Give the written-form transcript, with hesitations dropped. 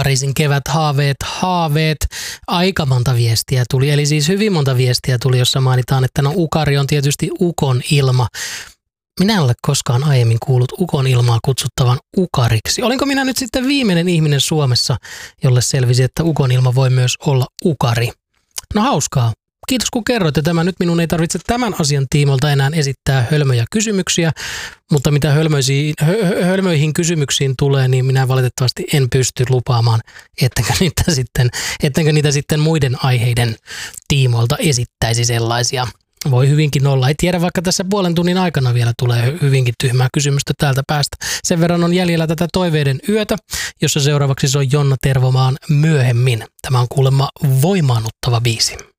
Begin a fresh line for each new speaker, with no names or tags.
Pariisin kevät, haaveet. Aika monta viestiä tuli, eli siis hyvin monta viestiä tuli, jossa mainitaan, että no ukari on tietysti ukon ilma. Minä en ole koskaan aiemmin kuullut ukon ilmaa kutsuttavan ukariksi. Olinko minä nyt sitten viimeinen ihminen Suomessa, jolle selvisi, että ukon ilma voi myös olla ukari? No hauskaa. Kiitos kun kerroitte tämän. Nyt minun ei tarvitse tämän asian tiimolta enää esittää hölmöjä kysymyksiä, mutta mitä hölmöihin kysymyksiin tulee, niin minä valitettavasti en pysty lupaamaan, ettenkö niitä sitten muiden aiheiden tiimoilta esittäisi sellaisia. Voi hyvinkin olla. Ei tiedä, vaikka tässä puolen tunnin aikana vielä tulee hyvinkin tyhmää kysymystä täältä päästä. Sen verran on jäljellä tätä toiveiden yötä, jossa seuraavaksi soi Jonna Tervomaan Myöhemmin. Tämä on kuulemma voimaannuttava biisi.